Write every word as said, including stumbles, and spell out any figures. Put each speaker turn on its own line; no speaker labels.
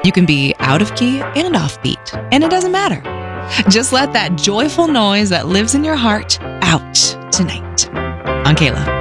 You can be out of key and offbeat, and it doesn't matter. Just let that joyful noise that lives in your heart out tonight. On Kayla.